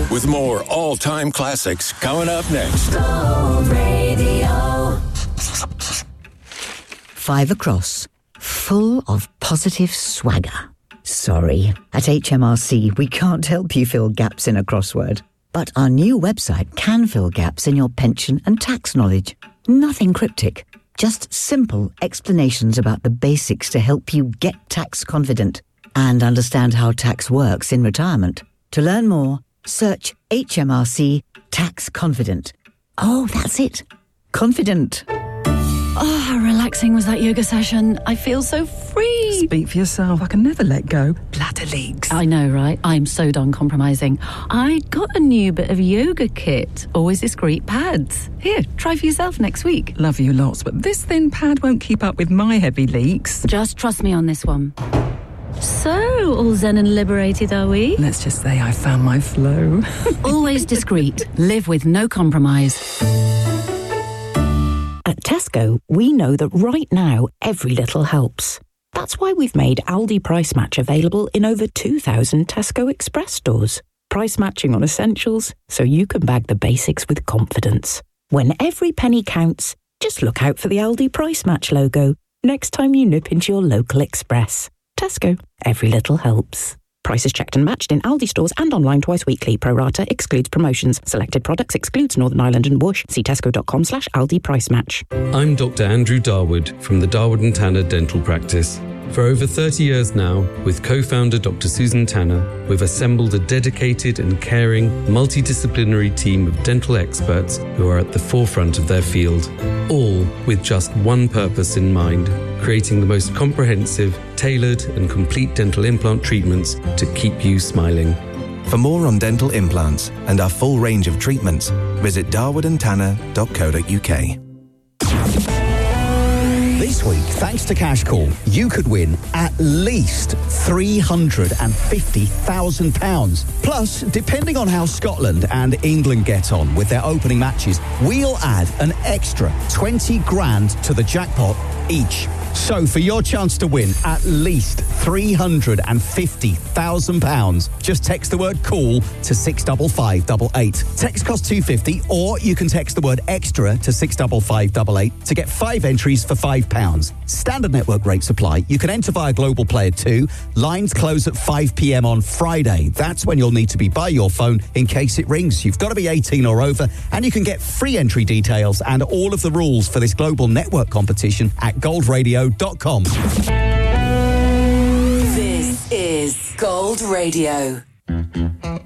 Radio. With more all-time classics coming up next. Gold Radio. 5 across, full of positive swagger. Sorry, at HMRC we can't help you fill gaps in a crossword. But our new website can fill gaps in your pension and tax knowledge. Nothing cryptic, just simple explanations about the basics to help you get tax confident and understand how tax works in retirement. To learn more, search HMRC Tax Confident. Oh, that's it. Confident. Oh, how relaxing was that yoga session. I feel so free. Speak for yourself. I can never let go. Bladder leaks. I know, right? I'm so done compromising. I got a new bit of yoga kit. Always discreet pads. Here, try for yourself next week. Love you lots, but this thin pad won't keep up with my heavy leaks. Just trust me on this one. So, all zen and liberated, are we? Let's just say I found my flow. Always discreet. Live with no compromise. At Tesco, we know that right now, every little helps. That's why we've made Aldi Price Match available in over 2,000 Tesco Express stores. Price matching on essentials, so you can bag the basics with confidence. When every penny counts, just look out for the Aldi Price Match logo next time you nip into your local Express. Tesco, every little helps. Prices checked and matched in Aldi stores and online twice weekly. Pro rata excludes promotions. Selected products excludes Northern Ireland and Whoosh. See tesco.com/Aldi Price Match. I'm Dr. Andrew Darwood from the Darwood and Tanner Dental Practice. For over 30 years now, with co-founder Dr. Susan Tanner, we've assembled a dedicated and caring multidisciplinary team of dental experts who are at the forefront of their field, all with just one purpose in mind: creating the most comprehensive, tailored and complete dental implant treatments to keep you smiling. For more on dental implants and our full range of treatments, visit darwoodandtanner.co.uk. This week, thanks to Cash Call, you could win at least £350,000. Plus, depending on how Scotland and England get on with their opening matches, we'll add an extra 20 grand to the jackpot each. So for your chance to win at least £350,000, just text the word CALL to 65588. Text costs £2.50, or you can text the word EXTRA to 65588 to get 5 entries for £5. Standard network rates apply. You can enter via Global Player 2. Lines close at 5 p.m. on Friday. That's when you'll need to be by your phone in case it rings. You've got to be 18 or over, and you can get free entry details and all of the rules for this global network competition at goldradio.com. This is Gold Radio.